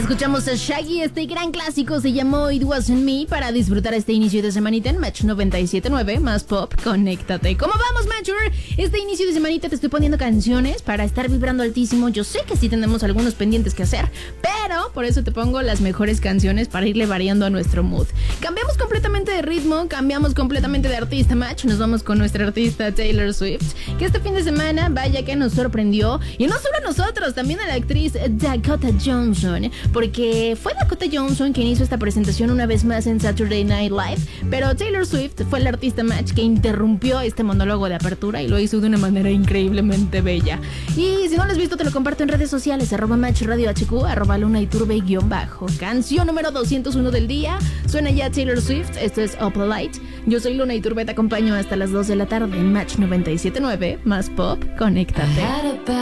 Escuchamos a Shaggy, este gran clásico se llamó It Wasn't Me, para disfrutar este inicio de semanita en Match 97.9, más pop, conéctate. ¿Cómo vamos, Matcher? Este inicio de semanita te estoy poniendo canciones para estar vibrando altísimo. Yo sé que sí tenemos algunos pendientes que hacer, pero por eso te pongo las mejores canciones para irle variando a nuestro mood. Cambiamos completamente de ritmo, cambiamos completamente de artista, Match. Nos vamos con nuestra artista Taylor Swift, que este fin de semana, vaya que nos sorprendió. Y no solo a nosotros, también a la actriz Dakota Johnson, porque fue Dakota Johnson quien hizo esta presentación una vez más en Saturday Night Live, pero Taylor Swift fue la artista, Match, que interrumpió este monólogo de apertura y lo hizo de una manera increíblemente bella. Y si no lo has visto, te lo comparto en redes sociales, @MatchRadioHQ, @LunaIturbe_. Canción número 201 del día, suena ya Taylor Swift, esto es Up Light. Yo soy Luna Iturbe, te acompaño hasta las 2 de la tarde en Match 97.9, más pop, conéctate.